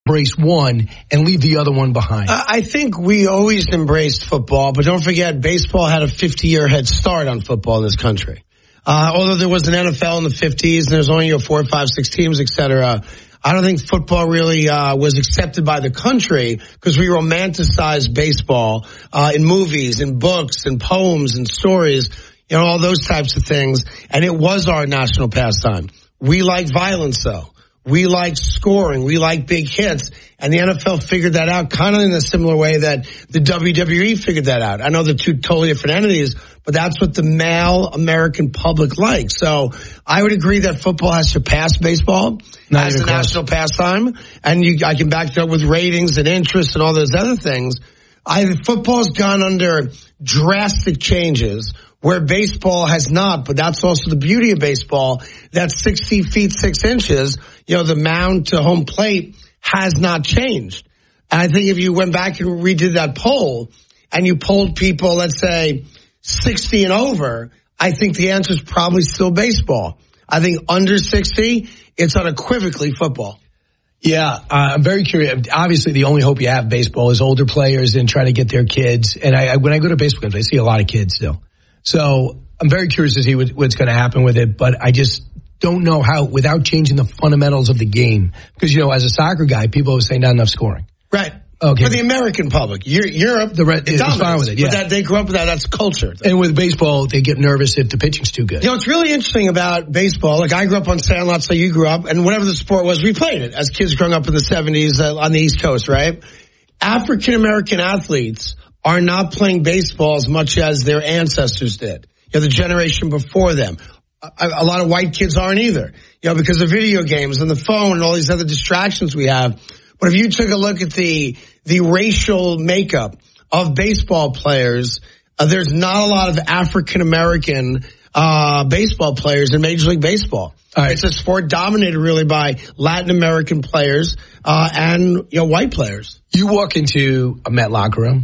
embrace one and leave the other one behind? I think we always embraced football, but don't forget, baseball had a 50-year head start on football in this country. Although there was an NFL in the 50s, and there's only 4, 5, 6 teams, et cetera. I don't think football really was accepted by the country because we romanticized baseball in movies, in books, and poems, and stories, all those types of things. And it was our national pastime. We like violence, though. We like scoring. We like big hits. And the NFL figured that out kind of in a similar way that the WWE figured that out. I know they're two totally different entities, but that's what the male American public likes. So I would agree that football has surpassed baseball as a national pastime. And I can back it up with ratings and interest and all those other things. Football's gone under drastic changes where baseball has not, but that's also the beauty of baseball. That's 60 feet, 6 inches. The mound to home plate has not changed. And I think if you went back and redid that poll and you polled people, let's say 60 and over, I think the answer is probably still baseball. I think under 60, it's unequivocally football. Yeah, I'm very curious. Obviously, the only hope you have baseball is older players and trying to get their kids. And when I go to baseball games, I see a lot of kids still. So I'm very curious to see what's going to happen with it. But I just don't know how, without changing the fundamentals of the game. Because, as a soccer guy, people always say not enough scoring. Right. Okay. For the American public. Europe, it's fine with it. Yeah. But they grew up with that. That's culture. And with baseball, they get nervous if the pitching's too good. It's really interesting about baseball. Like, I grew up on Sandlot, so you grew up. And whatever the sport was, we played it as kids growing up in the 70s on the East Coast, right? African-American athletes are not playing baseball as much as their ancestors did. The generation before them. A lot of white kids aren't either, because of video games and the phone and all these other distractions we have. But if you took a look at the racial makeup of baseball players, there's not a lot of African-American baseball players in Major League Baseball. Right. It's a sport dominated really by Latin American players and white players. You walk into a Met locker room,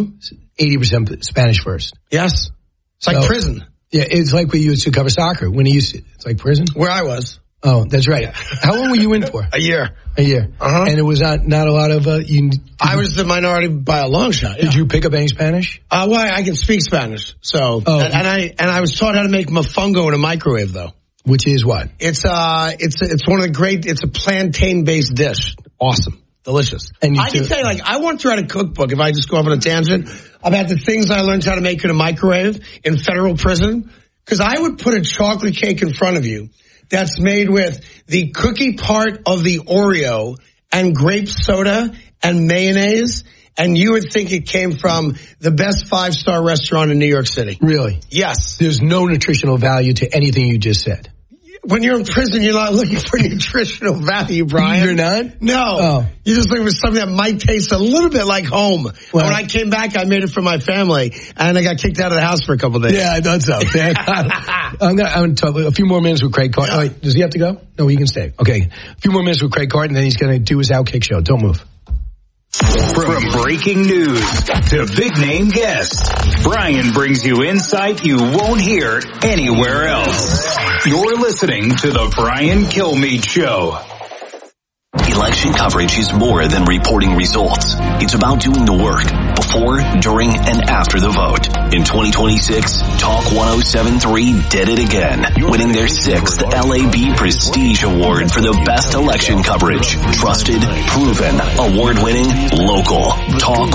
80% Spanish first. Yes. It's like prison. Yeah, it's like we used to cover soccer. It's like prison? Where I was. Oh, that's right. How long were you in for? A year. Uh-huh. And it was not a lot of... I was the minority by a long shot. Yeah. Did you pick up any Spanish? Well, I can speak Spanish. So, and I was taught how to make mofongo in a microwave, though. Which is what? It's one of the great... It's a plantain-based dish. Awesome. Delicious. And I can tell you, I want to write a cookbook, if I just go off on a tangent, about the things I learned how to make in a microwave in federal prison. Because I would put a chocolate cake in front of you that's made with the cookie part of the Oreo and grape soda and mayonnaise, and you would think it came from the best 5-star restaurant in New York City. Really? Yes. There's no nutritional value to anything you just said. When you're in prison, you're not looking for nutritional value, Brian. You're not? No. Oh. You're just looking for something that might taste a little bit like home. Well, when I came back, I made it for my family, and I got kicked out of the house for a couple of days. Yeah, I thought so. I'm going to talk a few more minutes with Craig Carton. Yeah. Wait, does he have to go? No, he can stay. Okay. A few more minutes with Craig Carton, then he's going to do his Outkick show. Don't move. From breaking news to big-name guests, Brian brings you insight you won't hear anywhere else. You're listening to The Brian Kilmeade Show. Election coverage is more than reporting results. It's about doing the work before, during, and after the vote. In 2026, Talk 107.3 did it again, winning their 6th LAB Prestige Award for the best election coverage. Trusted, proven, award-winning, local. Talk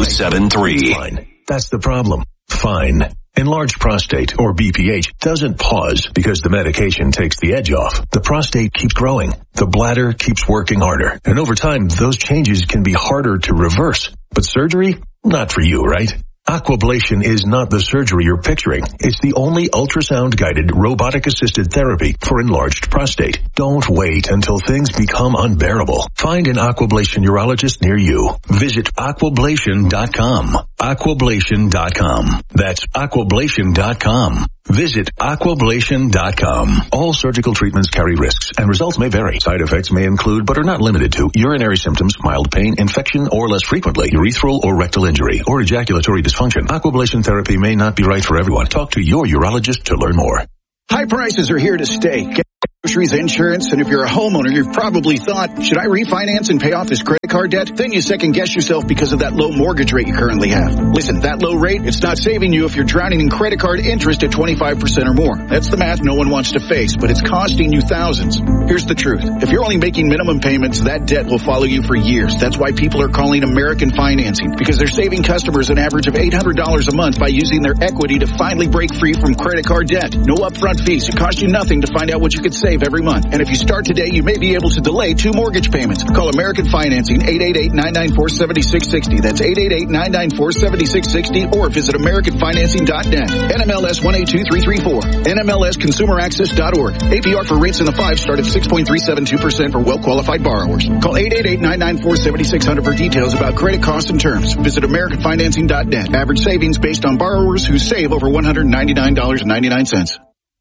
107.3. That's the problem. Fine. Enlarged prostate, or BPH, doesn't pause because the medication takes the edge off. The prostate keeps growing. The bladder keeps working harder. And over time, those changes can be harder to reverse. But surgery? Not for you, right? Aquablation is not the surgery you're picturing. It's the only ultrasound-guided, robotic-assisted therapy for enlarged prostate. Don't wait until things become unbearable. Find an Aquablation urologist near you. Visit aquablation.com. Aquablation.com. That's aquablation.com. Visit aquablation.com. All surgical treatments carry risks, and results may vary. Side effects may include, but are not limited to, urinary symptoms, mild pain, infection, or less frequently, urethral or rectal injury, or ejaculatory dysfunction. Aquablation therapy may not be right for everyone. Talk to your urologist to learn more. High prices are here to stay. Groceries, insurance, and if you're a homeowner, you've probably thought, should I refinance and pay off this credit card debt? Then you second guess yourself because of that low mortgage rate you currently have. Listen, that low rate, it's not saving you if you're drowning in credit card interest at 25% or more. That's the math no one wants to face, but it's costing you thousands. Here's the truth. If you're only making minimum payments, that debt will follow you for years. That's why people are calling American Financing, because they're saving customers an average of $800 a month by using their equity to finally break free from credit card debt. No upfront fees. It costs you nothing to find out what you could save every month. And if you start today, you may be able to delay 2 mortgage payments. Call American Financing, 888-994-7660. That's 888-994-7660, or visit AmericanFinancing.net. NMLS 182334. NMLSConsumerAccess.org. APR for rates in the 5 start at 6.372% for well-qualified borrowers. Call 888-994-7600 for details about credit costs and terms. Visit AmericanFinancing.net. Average savings based on borrowers who save over $199.99.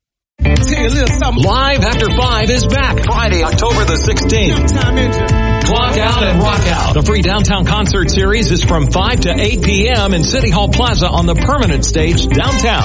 Live After 5 is back Friday, October the 16th. Clock Out and Rock Out. The free downtown concert series is from 5 to 8 p.m. in City Hall Plaza on the permanent stage downtown.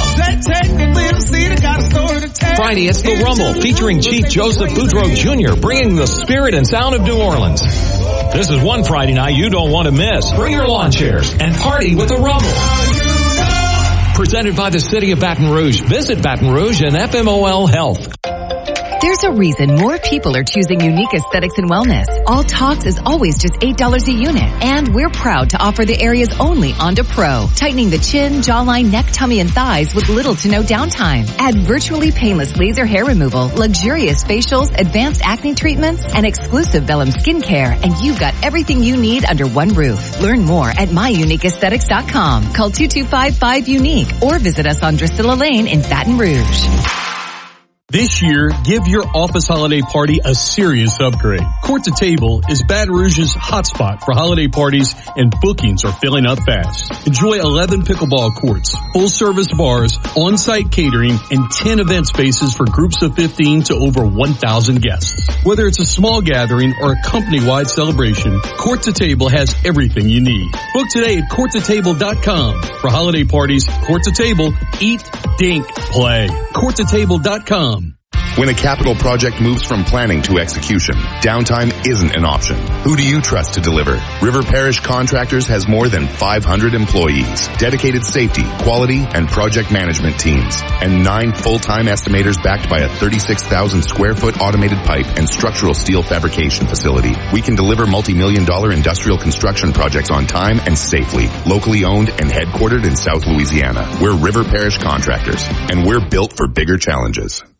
Friday, it's The Rumble featuring Chief Joseph Boudreaux Jr. bringing the spirit and sound of New Orleans. This is one Friday night you don't want to miss. Bring your lawn chairs and party with The Rumble. Presented by the City of Baton Rouge. Visit Baton Rouge and FMOL Health. There's a reason more people are choosing Unique Aesthetics and Wellness. All Tox is always just $8 a unit. And we're proud to offer the area's only Onda Pro. Tightening the chin, jawline, neck, tummy, and thighs with little to no downtime. Add virtually painless laser hair removal, luxurious facials, advanced acne treatments, and exclusive Bellum skincare. And you've got everything you need under one roof. Learn more at myuniqueaesthetics.com. Call 2255-UNIQUE or visit us on Drusilla Lane in Baton Rouge. This year, give your office holiday party a serious upgrade. Court to Table is Baton Rouge's hotspot for holiday parties, and bookings are filling up fast. Enjoy 11 pickleball courts, full-service bars, on-site catering, and 10 event spaces for groups of 15 to over 1,000 guests. Whether it's a small gathering or a company-wide celebration, Court to Table has everything you need. Book today at courttotable.com. For holiday parties, Court to Table, eat, dink, play. courttotable.com. When a capital project moves from planning to execution, downtime isn't an option. Who do you trust to deliver? River Parish Contractors has more than 500 employees, dedicated safety, quality, and project management teams, and 9 full-time estimators backed by a 36,000 square foot automated pipe and structural steel fabrication facility. We can deliver multi-million-dollar industrial construction projects on time and safely, locally owned and headquartered in South Louisiana. We're River Parish Contractors, and we're built for bigger challenges.